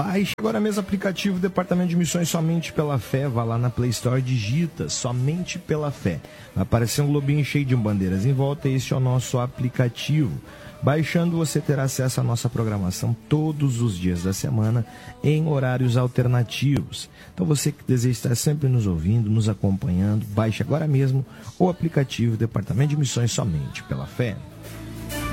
Baixe agora mesmo o aplicativo Departamento de Missões Somente pela Fé. Vá lá na Play Store, digita Somente pela Fé. Vai aparecer um globinho cheio de bandeiras em volta e esse é o nosso aplicativo. Baixando, você terá acesso à nossa programação todos os dias da semana em horários alternativos. Então você que deseja estar sempre nos ouvindo, nos acompanhando, baixe agora mesmo o aplicativo Departamento de Missões Somente pela Fé.